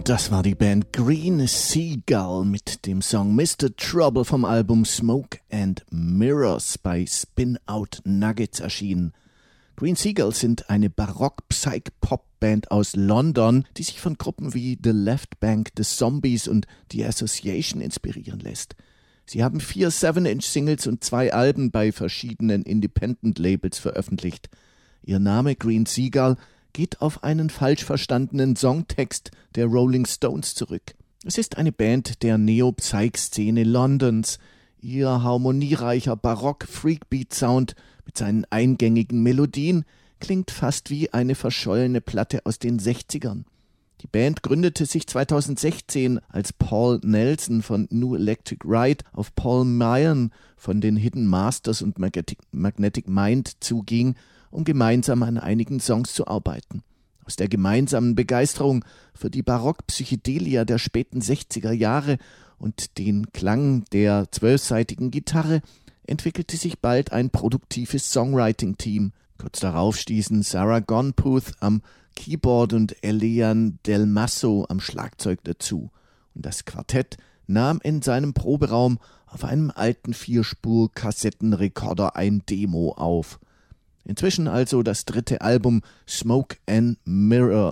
Das war die Band Green Seagull mit dem Song Mr. Trouble vom Album Smoke and Mirrors bei Spin Out Nuggets erschienen. Green Seagull sind eine Barock-Psych-Pop-Band aus London, die sich von Gruppen wie The Left Bank, The Zombies und The Association inspirieren lässt. Sie haben 4 7-Inch-Singles und 2 Alben bei verschiedenen Independent-Labels veröffentlicht. Ihr Name Green Seagull geht auf einen falsch verstandenen Songtext der Rolling Stones zurück. Es ist eine Band der Neo-Psych-Szene Londons. Ihr harmoniereicher Barock-Freakbeat-Sound mit seinen eingängigen Melodien klingt fast wie eine verschollene Platte aus den 60ern. Die Band gründete sich 2016, als Paul Nelson von New Electric Ride auf Paul Mayan von den Hidden Masters und Magnetic Mind zuging, um gemeinsam an einigen Songs zu arbeiten. Aus der gemeinsamen Begeisterung für die Barock-Psychedelia der späten 60er Jahre und den Klang der 12-saitigen Gitarre entwickelte sich bald ein produktives Songwriting-Team. Kurz darauf stießen Sarah Gonputh am Keyboard und Elian Del Masso am Schlagzeug dazu. Und das Quartett nahm in seinem Proberaum auf einem alten 4-Spur-Kassettenrekorder ein Demo auf. Inzwischen also das 3. Album Smoke and Mirrors,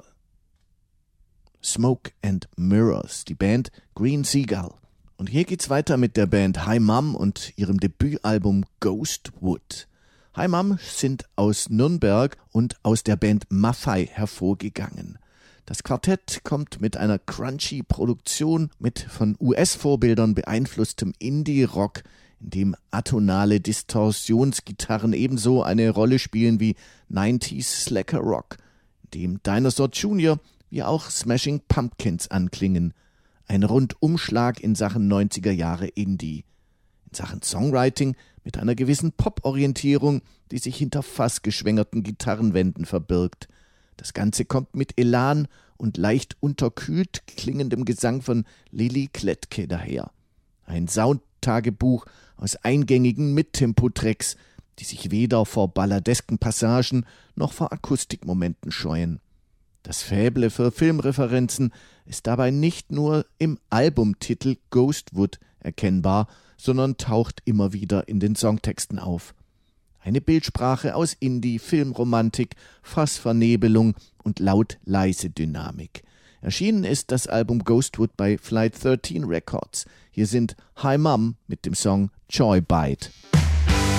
die Band Green Seagull. Und hier geht's weiter mit der Band Hi Mum und ihrem Debütalbum Ghostwood. Hi Mum sind aus Nürnberg und aus der Band Maffei hervorgegangen. Das Quartett kommt mit einer crunchy Produktion mit von US-Vorbildern beeinflusstem Indie-Rock, in dem atonale Distorsionsgitarren ebenso eine Rolle spielen wie 90s Slacker Rock, in dem Dinosaur Jr. wie auch Smashing Pumpkins anklingen. Ein Rundumschlag in Sachen 90er Jahre Indie. In Sachen Songwriting mit einer gewissen Pop-Orientierung, die sich hinter fast geschwängerten Gitarrenwänden verbirgt. Das Ganze kommt mit Elan und leicht unterkühlt klingendem Gesang von Lilly Klettke daher. Ein Soundtagebuch aus eingängigen Mittempo-Tracks, die sich weder vor balladesken Passagen noch vor Akustikmomenten scheuen. Das Faible für Filmreferenzen ist dabei nicht nur im Albumtitel Ghostwood erkennbar, sondern taucht immer wieder in den Songtexten auf. Eine Bildsprache aus Indie, Filmromantik, Fassvernebelung und laut-leise Dynamik. Erschienen ist das Album Ghostwood bei Flight 13 Records. Hier sind Hi Mum mit dem Song Joy Bite.